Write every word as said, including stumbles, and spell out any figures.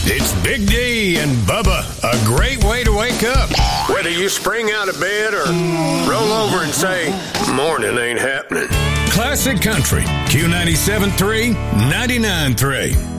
It's Big D and Bubba, a great way to wake up. Whether you spring out of bed or roll over and say, morning ain't happening. Classic Country, Q ninety-seven point three, ninety-nine point three.